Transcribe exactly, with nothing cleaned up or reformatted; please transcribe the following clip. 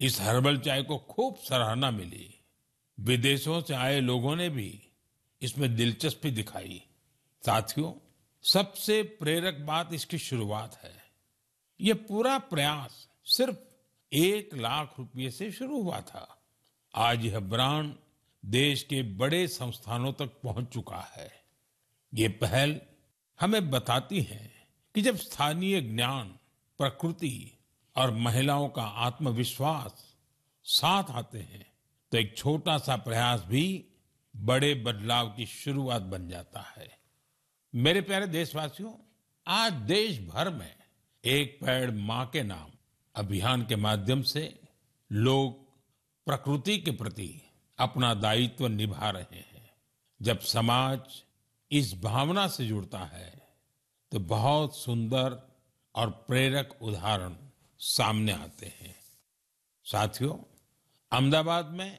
इस हर्बल चाय को खूब सराहना मिली। विदेशों से आए लोगों ने भी इसमें दिलचस्पी दिखाई। साथियों, सबसे प्रेरक बात इसकी शुरुआत है। ये पूरा प्रयास सिर्फ एक लाख रुपए से शुरू हुआ था। आज यह ब्रांड देश के बड़े संस्थानों तक पहुंच चुका है। ये पहल हमें बताती है कि जब स्थानीय ज्ञान, प्रकृति और महिलाओं का आत्मविश्वास साथ आते हैं तो एक छोटा सा प्रयास भी बड़े बदलाव की शुरुआत बन जाता है। मेरे प्यारे देशवासियों, आज देश भर में एक पेड़ मां के नाम अभियान के माध्यम से लोग प्रकृति के प्रति अपना दायित्व निभा रहे हैं। जब समाज इस भावना से जुड़ता है तो बहुत सुंदर और प्रेरक उदाहरण सामने आते हैं। साथियों, अहमदाबाद में